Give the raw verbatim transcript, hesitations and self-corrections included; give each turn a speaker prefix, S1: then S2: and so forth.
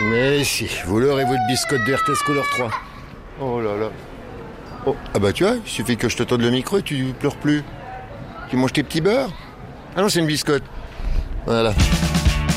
S1: Mais si, vous l'aurez votre biscotte de R T S Couleur trois. Oh là là. Oh, ah bah tu vois, il suffit que je te tende le micro et tu pleures plus. Tu manges tes petits beurres. Ah non, c'est une biscotte. Voilà.